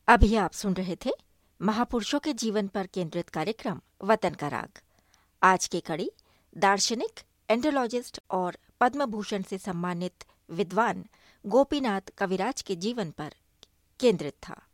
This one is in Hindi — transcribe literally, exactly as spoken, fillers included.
अभी आप सुन रहे थे महापुरुषों के जीवन पर केंद्रित कार्यक्रम वतन का राग। आज की कड़ी दार्शनिक, एंडोलॉजिस्ट और पद्म भूषण से सम्मानित विद्वान गोपीनाथ कविराज के जीवन पर केंद्रित था।